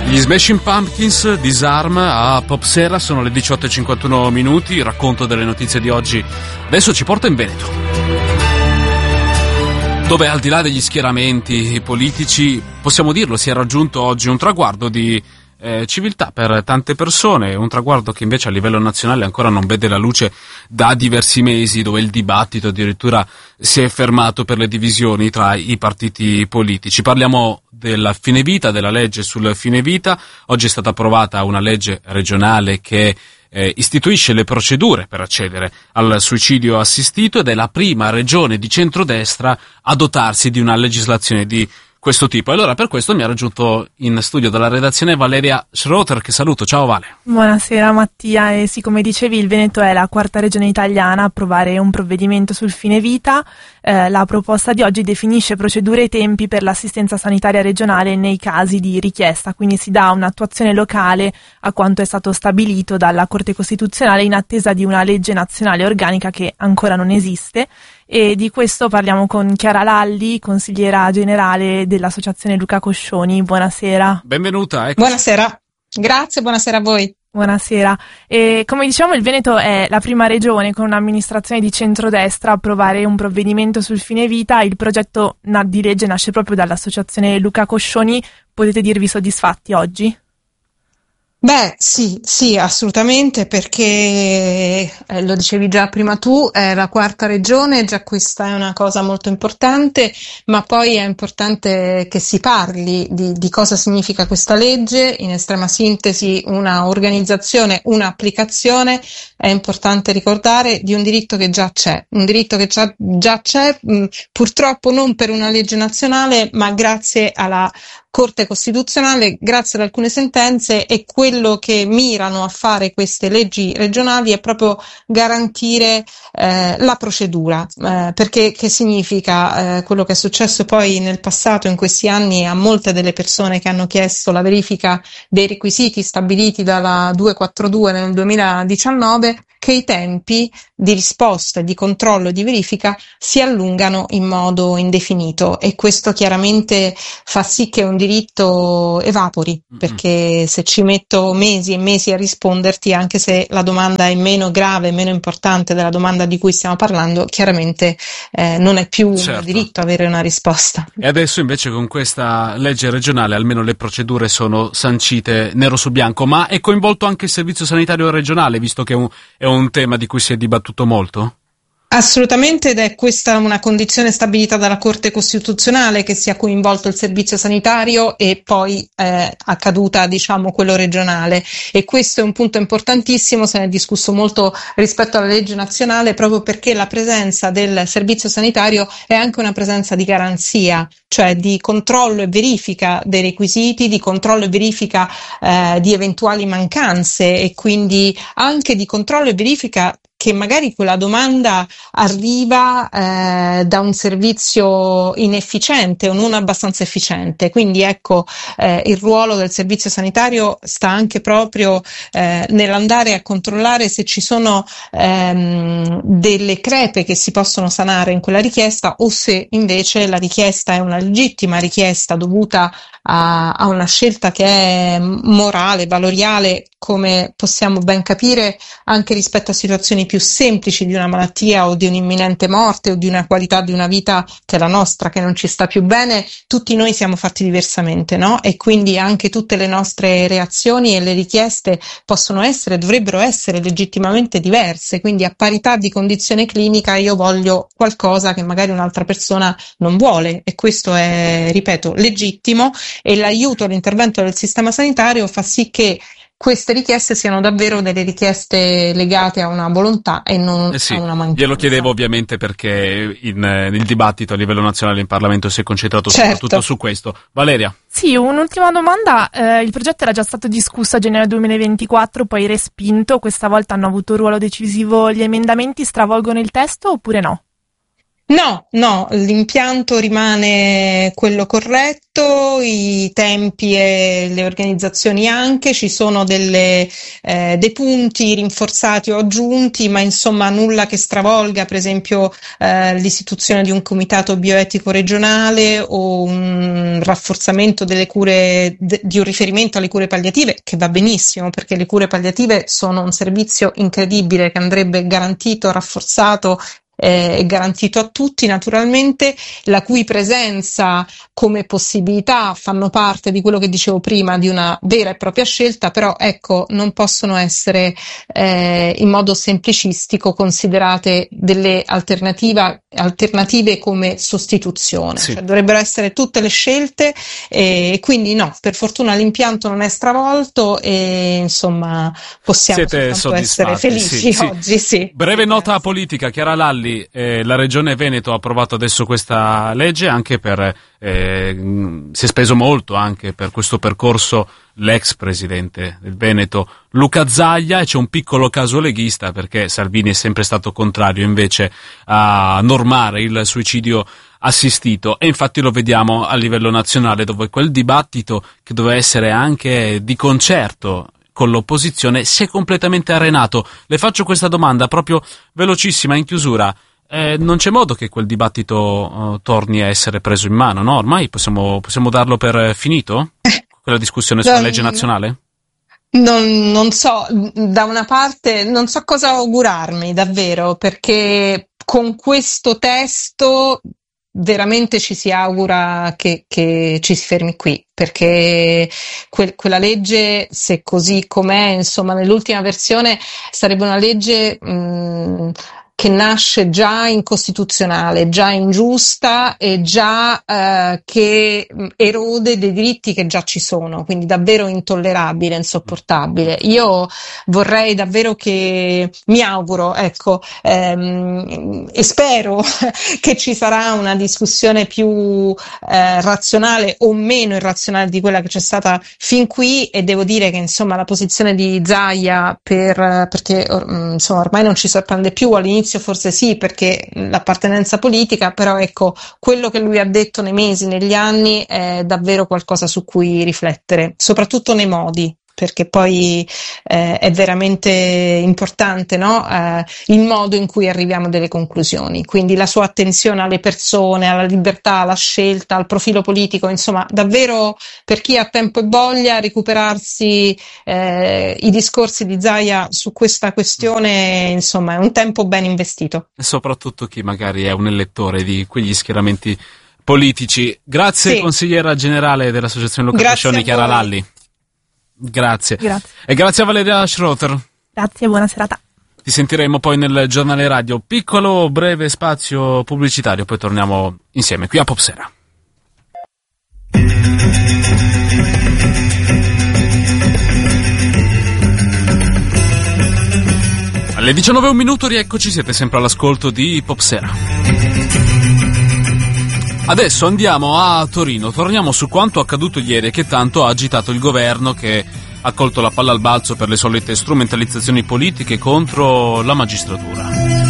Gli Smashing Pumpkins, Disarm a Pop Sera, sono le 18:51, il racconto delle notizie di oggi adesso ci porta in Veneto, dove al di là degli schieramenti politici, possiamo dirlo, si è raggiunto oggi un traguardo di civiltà per tante persone, un traguardo che invece a livello nazionale ancora non vede la luce da diversi mesi, dove il dibattito addirittura si è fermato per le divisioni tra i partiti politici. Parliamo del fine vita, della legge sul fine vita. Oggi è stata approvata una legge regionale che istituisce le procedure per accedere al suicidio assistito ed è la prima regione di centrodestra a dotarsi di una legislazione di questo tipo. Allora, per questo mi ha raggiunto in studio dalla redazione Valeria Schroeter, che saluto. Ciao Vale. Buonasera Mattia, e sì, come dicevi, il Veneto è la quarta regione italiana a approvare un provvedimento sul fine vita. La proposta di oggi definisce procedure e tempi per l'assistenza sanitaria regionale nei casi di richiesta, quindi si dà un'attuazione locale a quanto è stato stabilito dalla Corte Costituzionale in attesa di una legge nazionale organica che ancora non esiste. E di questo parliamo con Chiara Lalli, consigliera generale dell'Associazione Luca Coscioni. Buonasera. Benvenuta. Ecco. Buonasera, grazie, buonasera a voi. Buonasera. E come diciamo, il Veneto è la prima regione con un'amministrazione di centrodestra a approvare un provvedimento sul fine vita. Il progetto di legge nasce proprio dall'Associazione Luca Coscioni. Potete dirvi soddisfatti oggi? Beh, sì, assolutamente, perché lo dicevi già prima tu, è la quarta regione, già questa è una cosa molto importante, ma poi è importante che si parli di cosa significa questa legge, in estrema sintesi una organizzazione, un'applicazione, è importante ricordare, di un diritto che già c'è, un diritto che già c'è, purtroppo non per una legge nazionale, ma grazie alla Corte Costituzionale, grazie ad alcune sentenze, e quello che mirano a fare queste leggi regionali è proprio garantire la procedura, perché che significa quello che è successo poi nel passato, in questi anni, a molte delle persone che hanno chiesto la verifica dei requisiti stabiliti dalla 242 nel 2019, che i tempi di risposta, di controllo e di verifica si allungano in modo indefinito, e questo chiaramente fa sì che un diritto evapori, perché se ci metto mesi e mesi a risponderti, anche se la domanda è meno grave, meno importante della domanda di cui stiamo parlando, chiaramente non è più un diritto avere una risposta. E adesso invece con questa legge regionale almeno le procedure sono sancite nero su bianco, ma è coinvolto anche il servizio sanitario regionale, visto che è un tema di cui si è dibattuto molto? Assolutamente, ed è questa una condizione stabilita dalla Corte Costituzionale, che sia coinvolto il servizio sanitario e poi accaduta, diciamo, quello regionale, e questo è un punto importantissimo. Se ne è discusso molto rispetto alla legge nazionale, proprio perché la presenza del servizio sanitario è anche una presenza di garanzia, cioè di controllo e verifica dei requisiti, di controllo e verifica di eventuali mancanze, e quindi anche di controllo e verifica che magari quella domanda arriva da un servizio inefficiente o non abbastanza efficiente. Quindi ecco, il ruolo del servizio sanitario sta anche proprio nell'andare a controllare se ci sono delle crepe che si possono sanare in quella richiesta, o se invece la richiesta è una legittima richiesta dovuta a una scelta che è morale, valoriale, come possiamo ben capire anche rispetto a situazioni più semplici di una malattia o di un'imminente morte o di una qualità di una vita che è la nostra, che non ci sta più bene. Tutti noi siamo fatti diversamente, no? E quindi anche tutte le nostre reazioni e le richieste possono essere, dovrebbero essere legittimamente diverse, quindi a parità di condizione clinica io voglio qualcosa che magari un'altra persona non vuole, e questo è, ripeto, legittimo, e l'aiuto all'intervento del sistema sanitario fa sì che queste richieste siano davvero delle richieste legate a una volontà e non a una mancanza. Glielo chiedevo ovviamente perché il dibattito a livello nazionale in Parlamento si è concentrato soprattutto su questo. Valeria? Sì, un'ultima domanda. Il progetto era già stato discusso a gennaio 2024, poi respinto. Questa volta hanno avuto un ruolo decisivo gli emendamenti? Stravolgono il testo oppure no? No, l'impianto rimane quello corretto, i tempi e le organizzazioni anche, ci sono dei punti rinforzati o aggiunti, ma insomma nulla che stravolga, per esempio l'istituzione di un comitato bioetico regionale o un rafforzamento delle cure, di un riferimento alle cure palliative, che va benissimo, perché le cure palliative sono un servizio incredibile che andrebbe garantito, rafforzato e garantito a tutti, naturalmente, la cui presenza come possibilità fanno parte di quello che dicevo prima, di una vera e propria scelta, però ecco, non possono essere in modo semplicistico considerate delle alternative come sostituzione. Sì. Cioè, dovrebbero essere tutte le scelte, e quindi no, per fortuna l'impianto non è stravolto e insomma possiamo soltanto essere felici oggi. Sì. Breve nota politica, Chiara Lalli. La Regione Veneto ha approvato adesso questa legge, anche per si è speso molto anche per questo percorso l'ex presidente del Veneto Luca Zaia, e c'è un piccolo caso leghista perché Salvini è sempre stato contrario invece a normare il suicidio assistito, e infatti lo vediamo a livello nazionale, dove quel dibattito che doveva essere anche di concerto con l'opposizione si è completamente arenato. Le faccio questa domanda proprio velocissima in chiusura. Non c'è modo che quel dibattito torni a essere preso in mano, no? Ormai possiamo darlo per finito? Quella discussione sulla legge nazionale? Non so, da una parte non so cosa augurarmi davvero, perché con questo testo veramente ci si augura che ci si fermi qui, perché quella legge, se così com'è, insomma, nell'ultima versione, sarebbe una legge che nasce già incostituzionale, già ingiusta e già che erode dei diritti che già ci sono, quindi davvero intollerabile, insopportabile. Io vorrei davvero mi auguro, ecco, e spero che ci sarà una discussione più razionale o meno irrazionale di quella che c'è stata fin qui, e devo dire che insomma la posizione di Zaia, perché insomma ormai non ci sorprende più, all'inizio forse sì, perché l'appartenenza politica, però ecco, quello che lui ha detto nei mesi, negli anni, è davvero qualcosa su cui riflettere, soprattutto nei modi, perché poi è veramente importante, no? Il modo in cui arriviamo a delle conclusioni, quindi la sua attenzione alle persone, alla libertà, alla scelta, al profilo politico, insomma davvero, per chi ha tempo e voglia, recuperarsi i discorsi di Zaia su questa questione, insomma è un tempo ben investito. E soprattutto chi magari è un elettore di quegli schieramenti politici. Grazie, sì. Consigliera generale dell'Associazione Luca Coscioni, Chiara Lalli. Grazie. E grazie a Valeria Schroeter. Grazie, buona serata. Ti sentiremo poi nel giornale radio. Piccolo, breve spazio pubblicitario, poi torniamo insieme qui a Popsera. Alle 19:01 rieccoci, siete sempre all'ascolto di Popsera. Adesso andiamo a Torino, torniamo su quanto accaduto ieri, che tanto ha agitato il governo, che ha colto la palla al balzo per le solite strumentalizzazioni politiche contro la magistratura.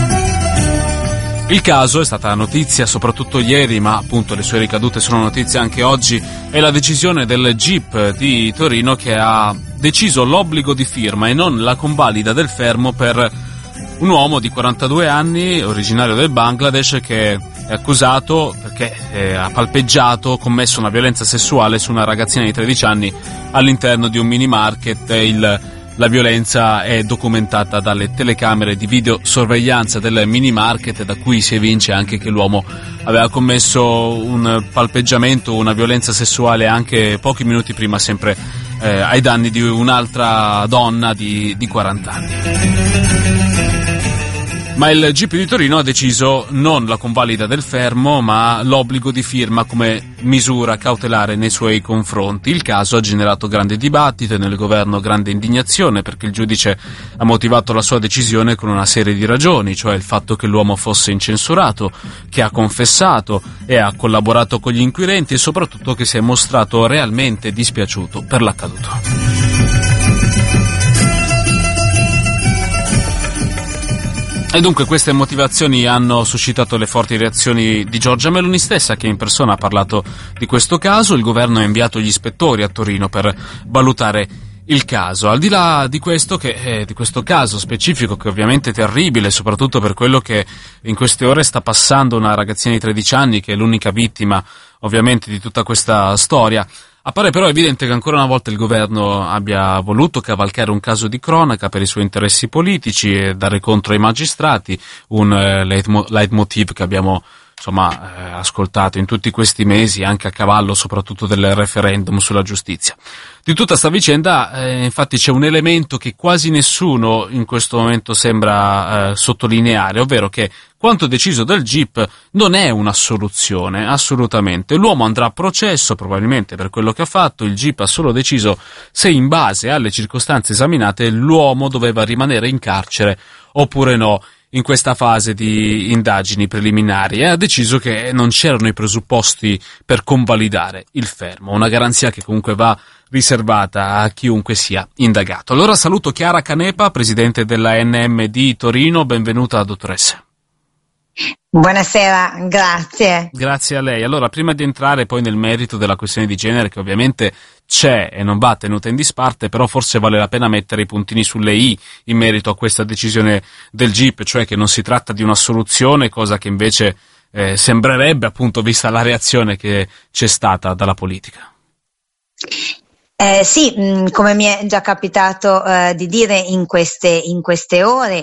Il caso è stata notizia soprattutto ieri, ma appunto le sue ricadute sono notizie anche oggi, è la decisione del GIP di Torino, che ha deciso l'obbligo di firma e non la convalida del fermo per un uomo di 42 anni, originario del Bangladesh, che è accusato perché ha palpeggiato, commesso una violenza sessuale su una ragazzina di 13 anni all'interno di un mini market. La violenza è documentata dalle telecamere di videosorveglianza del mini market, da cui si evince anche che l'uomo aveva commesso un palpeggiamento, una violenza sessuale anche pochi minuti prima, sempre ai danni di un'altra donna di 40 anni. Ma il GIP di Torino ha deciso non la convalida del fermo, ma l'obbligo di firma come misura cautelare nei suoi confronti. Il caso ha generato grande dibattito e nel governo grande indignazione, perché il giudice ha motivato la sua decisione con una serie di ragioni, cioè il fatto che l'uomo fosse incensurato, che ha confessato e ha collaborato con gli inquirenti, e soprattutto che si è mostrato realmente dispiaciuto per l'accaduto. E dunque queste motivazioni hanno suscitato le forti reazioni di Giorgia Meloni stessa, che in persona ha parlato di questo caso. Il governo ha inviato gli ispettori a Torino per valutare il caso. Al di là di questo, di questo caso specifico, che ovviamente è terribile, soprattutto per quello che in queste ore sta passando una ragazzina di 13 anni, che è l'unica vittima ovviamente di tutta questa storia, appare però evidente che ancora una volta il governo abbia voluto cavalcare un caso di cronaca per i suoi interessi politici e dare contro ai magistrati, un leitmotiv che abbiamo ascoltato in tutti questi mesi, anche a cavallo soprattutto del referendum sulla giustizia. Di tutta sta vicenda infatti c'è un elemento che quasi nessuno in questo momento sembra sottolineare, ovvero che quanto deciso dal GIP non è una soluzione, assolutamente. L'uomo andrà a processo probabilmente per quello che ha fatto. Il GIP ha solo deciso se in base alle circostanze esaminate l'uomo doveva rimanere in carcere oppure no in questa fase di indagini preliminari, e ha deciso che non c'erano i presupposti per convalidare il fermo, una garanzia che comunque va riservata a chiunque sia indagato. Allora saluto Chiara Canepa, presidente della NM di Torino, benvenuta dottoressa. Buonasera, grazie. Grazie a lei. Allora, prima di entrare poi nel merito della questione di genere, che ovviamente c'è e non va tenuta in disparte, però forse vale la pena mettere i puntini sulle i in merito a questa decisione del GIP, cioè che non si tratta di una soluzione, cosa che invece sembrerebbe, appunto, vista la reazione che c'è stata dalla politica. Sì, come mi è già capitato di dire in queste ore,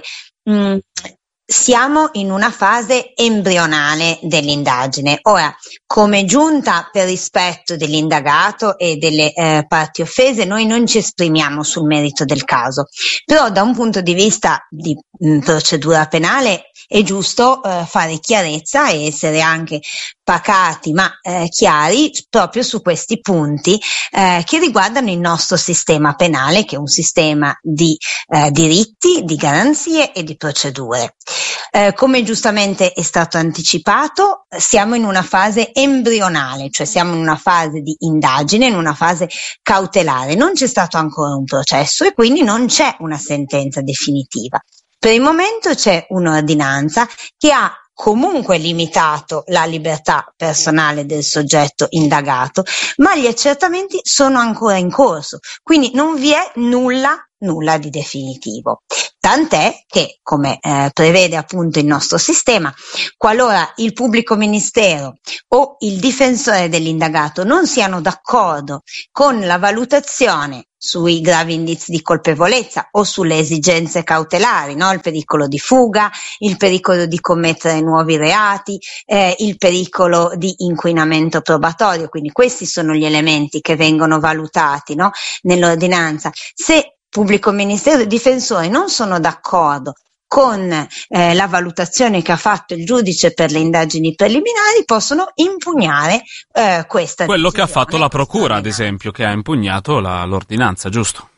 siamo in una fase embrionale dell'indagine. Ora, come giunta, per rispetto dell'indagato e delle parti offese, noi non ci esprimiamo sul merito del caso, però da un punto di vista di procedura penale è giusto fare chiarezza e essere anche pacati ma chiari proprio su questi punti che riguardano il nostro sistema penale, che è un sistema di diritti, di garanzie e di procedure. Come giustamente è stato anticipato, siamo in una fase embrionale, cioè siamo in una fase di indagine, in una fase cautelare. Non c'è stato ancora un processo e quindi non c'è una sentenza definitiva. Per il momento c'è un'ordinanza che ha comunque limitato la libertà personale del soggetto indagato, ma gli accertamenti sono ancora in corso, quindi non vi è nulla di definitivo. Tant'è che, come prevede appunto il nostro sistema, qualora il pubblico ministero o il difensore dell'indagato non siano d'accordo con la valutazione sui gravi indizi di colpevolezza o sulle esigenze cautelari, no? Il pericolo di fuga, il pericolo di commettere nuovi reati, il pericolo di inquinamento probatorio, quindi questi sono gli elementi che vengono valutati, no? Nell'ordinanza. Se pubblico ministero e difensore non sono d'accordo con la valutazione che ha fatto il giudice per le indagini preliminari, possono impugnare questa quello decisione. Che ha fatto la procura, ad esempio, che ha impugnato l'ordinanza, giusto?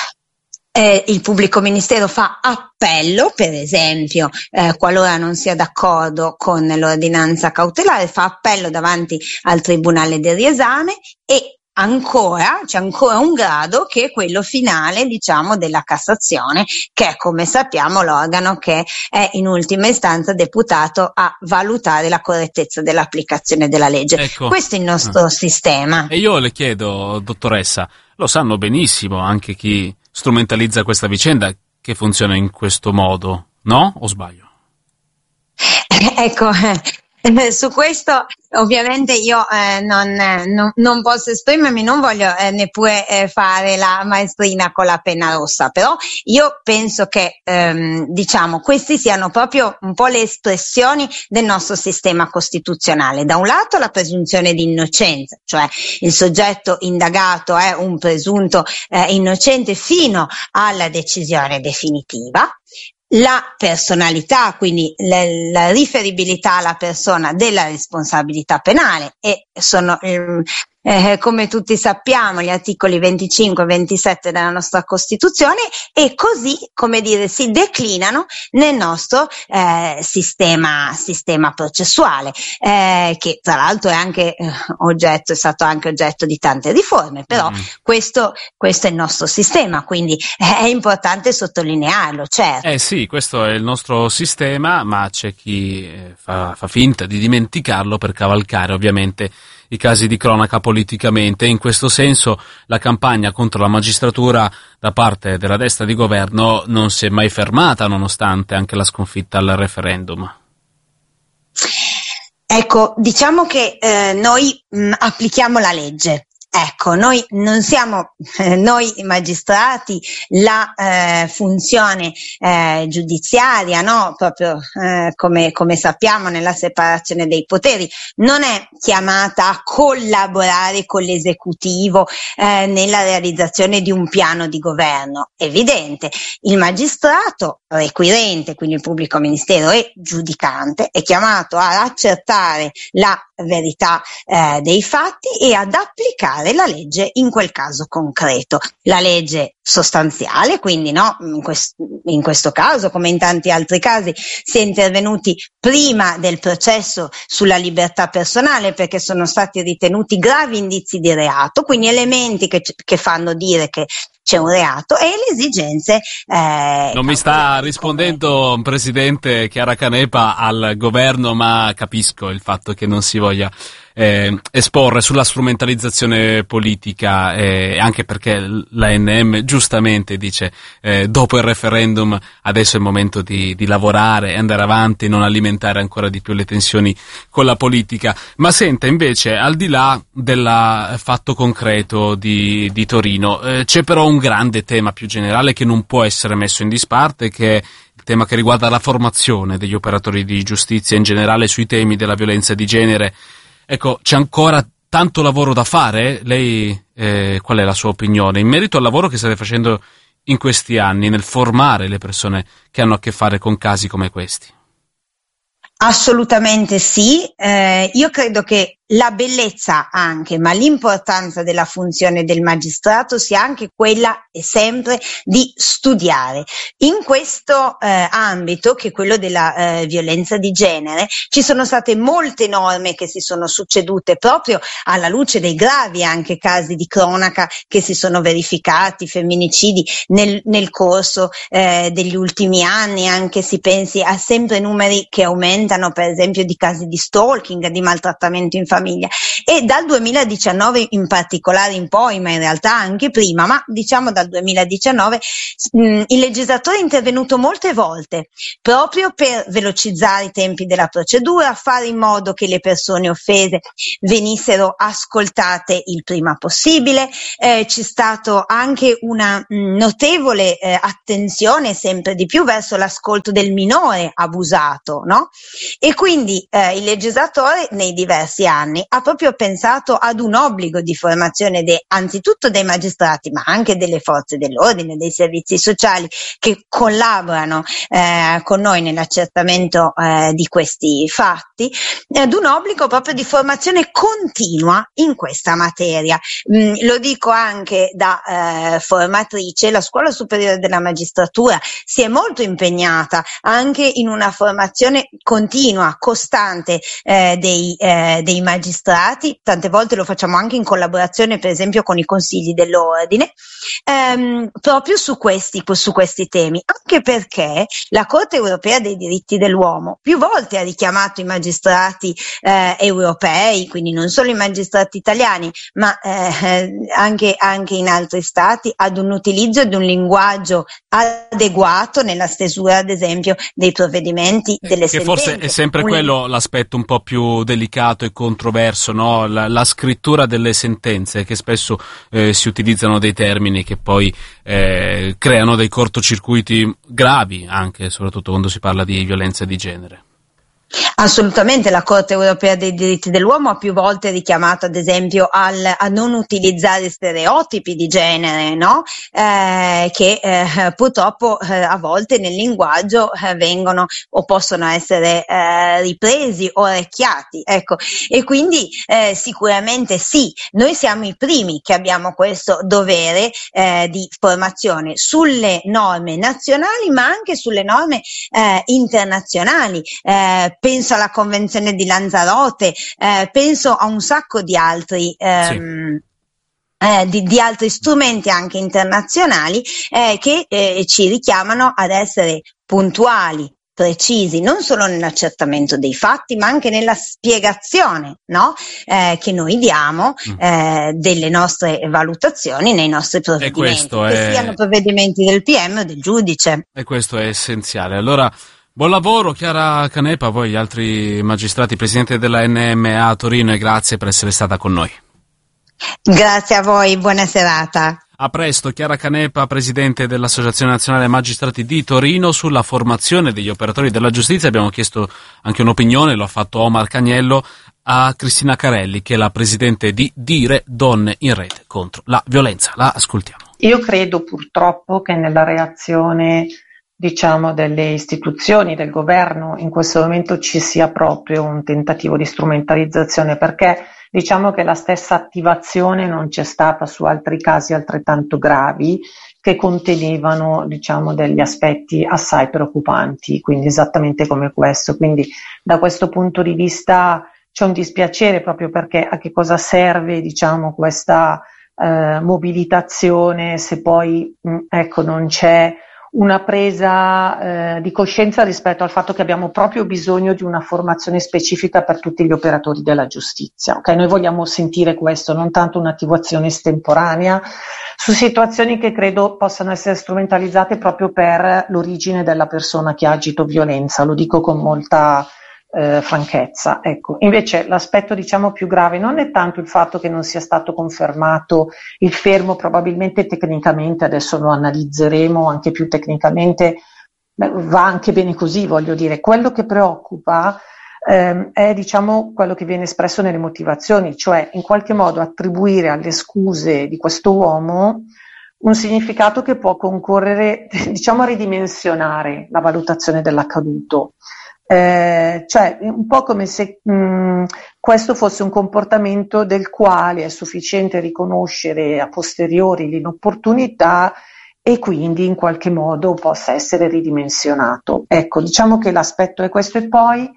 Il pubblico ministero fa appello, per esempio, qualora non sia d'accordo con l'ordinanza cautelare, fa appello davanti al Tribunale del riesame e c'è ancora un grado, che è quello finale, diciamo, della Cassazione, che è, come sappiamo, l'organo che è in ultima istanza deputato a valutare la correttezza dell'applicazione della legge. Ecco. Questo è il nostro sistema. E io le chiedo, dottoressa, lo sanno benissimo anche chi strumentalizza questa vicenda, che funziona in questo modo, no? O sbaglio? Ecco, su questo ovviamente io non posso esprimermi, non voglio neppure fare la maestrina con la penna rossa, però io penso che diciamo questi siano proprio un po' le espressioni del nostro sistema costituzionale. Da un lato la presunzione di innocenza, cioè il soggetto indagato è un presunto innocente fino alla decisione definitiva. La personalità, quindi la riferibilità alla persona della responsabilità penale, e sono come tutti sappiamo, gli articoli 25 e 27 della nostra Costituzione, e così, come dire, si declinano nel nostro sistema processuale, che tra l'altro è stato anche oggetto di tante riforme, però questo è il nostro sistema, quindi è importante sottolinearlo, certo. Sì, questo è il nostro sistema, ma c'è chi fa finta di dimenticarlo per cavalcare ovviamente i casi di cronaca politicamente. In questo senso la campagna contro la magistratura da parte della destra di governo non si è mai fermata, nonostante anche la sconfitta al referendum. Ecco, diciamo che noi applichiamo la legge. Ecco, noi non siamo, noi magistrati, la funzione giudiziaria, no? Proprio come sappiamo nella separazione dei poteri, non è chiamata a collaborare con l'esecutivo nella realizzazione di un piano di governo. Evidente, il magistrato requirente, quindi il pubblico ministero, e giudicante, è chiamato ad accertare la verità dei fatti e ad applicare la legge in quel caso concreto, la legge sostanziale, quindi no, in questo caso come in tanti altri casi si è intervenuti prima del processo sulla libertà personale, perché sono stati ritenuti gravi indizi di reato, quindi elementi che fanno dire che c'è un reato, e le esigenze. Non mi sta rispondendo, Presidente Chiara Canepa, al governo, ma capisco il fatto che non si voglia esporre sulla strumentalizzazione politica, anche perché l'ANM giustamente dice dopo il referendum adesso è il momento di lavorare e andare avanti, non alimentare ancora di più le tensioni con la politica. Ma senta, invece, al di là del fatto concreto di Torino, c'è però un grande tema più generale che non può essere messo in disparte, che è il tema che riguarda la formazione degli operatori di giustizia in generale sui temi della violenza di genere. Ecco, c'è ancora tanto lavoro da fare? Lei, qual è la sua opinione in merito al lavoro che state facendo in questi anni nel formare le persone che hanno a che fare con casi come questi? Assolutamente sì, io credo che la bellezza anche, ma l'importanza della funzione del magistrato sia anche quella e sempre di studiare. In questo ambito, che è quello della violenza di genere, ci sono state molte norme che si sono succedute proprio alla luce dei gravi anche casi di cronaca che si sono verificati, femminicidi nel corso degli ultimi anni. Anche si pensi a sempre numeri che aumentano, per esempio di casi di stalking, di maltrattamento in famiglia, e dal 2019 in particolare in poi, ma in realtà anche prima, ma diciamo dal 2019 il legislatore è intervenuto molte volte proprio per velocizzare i tempi della procedura, fare in modo che le persone offese venissero ascoltate il prima possibile. C'è stato anche una notevole attenzione sempre di più verso l'ascolto del minore abusato, no? E quindi il legislatore nei diversi anni ha proprio pensato ad un obbligo di formazione anzitutto dei magistrati, ma anche delle forze dell'ordine, dei servizi sociali che collaborano con noi nell'accertamento di questi fatti, ad un obbligo proprio di formazione continua in questa materia. Lo dico anche da formatrice, la Scuola Superiore della Magistratura si è molto impegnata anche in una formazione continua, costante dei magistrati. Tante volte lo facciamo anche in collaborazione per esempio con i consigli dell'ordine, proprio su questi temi, anche perché la Corte Europea dei Diritti dell'Uomo più volte ha richiamato i magistrati europei, quindi non solo i magistrati italiani, ma anche in altri stati, ad un utilizzo di un linguaggio adeguato nella stesura, ad esempio, dei provvedimenti, delle sentenze. Che forse è sempre quello l'aspetto un po' più delicato e controverso, no? La scrittura delle sentenze, che spesso si utilizzano dei termini che poi creano dei cortocircuiti gravi, anche soprattutto quando si parla di violenza di genere. Assolutamente, la Corte europea dei diritti dell'uomo ha più volte richiamato, ad esempio, a non utilizzare stereotipi di genere, no? Che purtroppo a volte nel linguaggio vengono o possono essere ripresi o orecchiati, ecco. E quindi sicuramente sì, noi siamo i primi che abbiamo questo dovere di formazione sulle norme nazionali, ma anche sulle norme internazionali. Penso alla Convenzione di Lanzarote, penso a un sacco di altri di altri strumenti anche internazionali che ci richiamano ad essere puntuali, precisi, non solo nell'accertamento dei fatti, ma anche nella spiegazione, no? Che noi diamo delle nostre valutazioni nei nostri provvedimenti, che siano provvedimenti del PM o del giudice. E questo è essenziale. Allora, buon lavoro Chiara Canepa, a voi gli altri magistrati, presidente della NMA a Torino, e grazie per essere stata con noi. Grazie a voi, buona serata. A presto. Chiara Canepa, presidente dell'Associazione Nazionale Magistrati di Torino. Sulla formazione degli operatori della giustizia abbiamo chiesto anche un'opinione, lo ha fatto Omar Cagnello, a Cristina Carelli, che è la presidente di Dire Donne in Rete contro la violenza. La ascoltiamo. Io credo purtroppo che nella reazione, diciamo, delle istituzioni, del governo, in questo momento ci sia proprio un tentativo di strumentalizzazione, perché diciamo che la stessa attivazione non c'è stata su altri casi altrettanto gravi che contenevano, diciamo, degli aspetti assai preoccupanti, quindi esattamente come questo. Quindi da questo punto di vista c'è un dispiacere, proprio perché a che cosa serve, diciamo, questa mobilitazione se poi non c'è una presa di coscienza rispetto al fatto che abbiamo proprio bisogno di una formazione specifica per tutti gli operatori della giustizia. Okay? Noi vogliamo sentire questo, non tanto un'attivazione estemporanea su situazioni che credo possano essere strumentalizzate proprio per l'origine della persona che ha agito violenza, lo dico con molta franchezza. Ecco. Invece l'aspetto, diciamo, più grave non è tanto il fatto che non sia stato confermato il fermo, probabilmente tecnicamente, adesso lo analizzeremo anche più tecnicamente, va anche bene così, voglio dire. Quello che preoccupa è, diciamo, quello che viene espresso nelle motivazioni, cioè in qualche modo attribuire alle scuse di questo uomo un significato che può concorrere, diciamo, a ridimensionare la valutazione dell'accaduto. Cioè un po' come se questo fosse un comportamento del quale è sufficiente riconoscere a posteriori l'inopportunità e quindi in qualche modo possa essere ridimensionato. Ecco, diciamo che l'aspetto è questo. E poi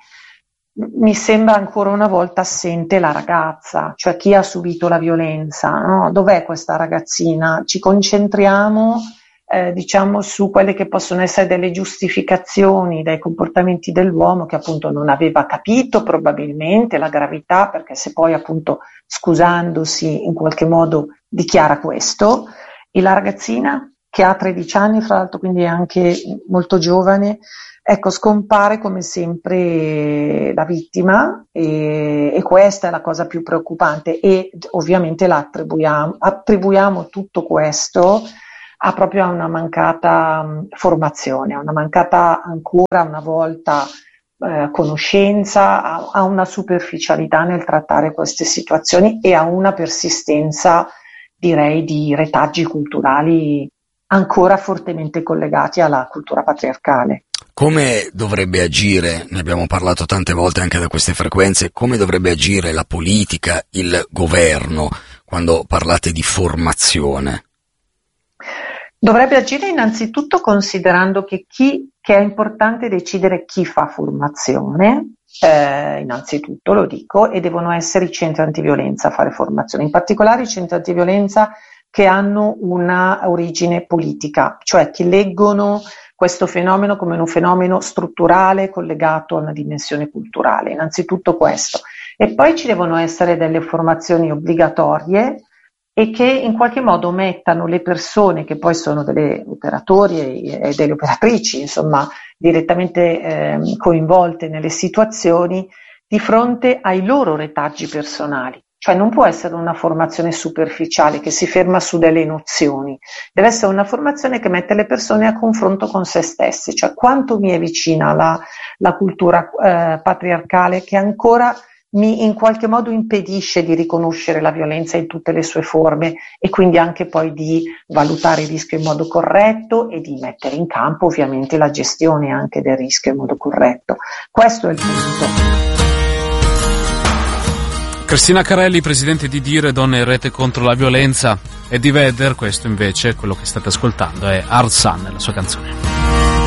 mi sembra ancora una volta assente la ragazza, cioè chi ha subito la violenza, no? Dov'è questa ragazzina? Ci concentriamo diciamo su quelle che possono essere delle giustificazioni dai comportamenti dell'uomo, che appunto non aveva capito probabilmente la gravità, perché se poi appunto scusandosi in qualche modo dichiara questo, e la ragazzina che ha 13 anni fra l'altro, quindi è anche molto giovane, ecco, scompare come sempre la vittima, e questa è la cosa più preoccupante, e ovviamente attribuiamo tutto questo proprio a una mancata formazione, a una mancata ancora una volta conoscenza, a una superficialità nel trattare queste situazioni e a una persistenza, direi, di retaggi culturali ancora fortemente collegati alla cultura patriarcale. Come dovrebbe agire, ne abbiamo parlato tante volte anche da queste frequenze, come dovrebbe agire la politica, il governo, quando parlate di formazione? Dovrebbe agire innanzitutto considerando che è importante decidere chi fa formazione, innanzitutto lo dico, e devono essere i centri antiviolenza a fare formazione, in particolare i centri antiviolenza che hanno una origine politica, cioè che leggono questo fenomeno come un fenomeno strutturale collegato a una dimensione culturale, innanzitutto questo. E poi ci devono essere delle formazioni obbligatorie e che in qualche modo mettano le persone che poi sono delle operatori e delle operatrici, insomma, direttamente coinvolte nelle situazioni, di fronte ai loro retaggi personali. Cioè non può essere una formazione superficiale che si ferma su delle nozioni, deve essere una formazione che mette le persone a confronto con se stesse, cioè quanto mi è vicina la cultura patriarcale che ancora mi in qualche modo impedisce di riconoscere la violenza in tutte le sue forme e quindi anche poi di valutare il rischio in modo corretto e di mettere in campo ovviamente la gestione anche del rischio in modo corretto. Questo è il punto. Cristina Carelli, presidente di Dire Donne in Rete contro la violenza, e di Vedder. Questo invece, quello che state ascoltando, è Arsan, la sua canzone.